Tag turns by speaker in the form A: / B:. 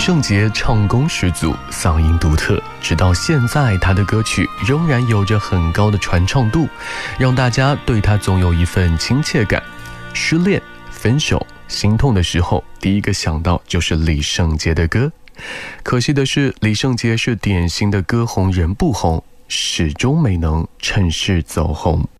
A: 圣杰唱功十足，嗓音独特，直到现在他的歌曲仍然有着很高的传唱度，让大家对他总有一份亲切感。失恋、分手、心痛的时候，第一个想到就是李圣杰的歌。可惜的是，李圣杰是典型的歌红人不红，始终没能趁势走红。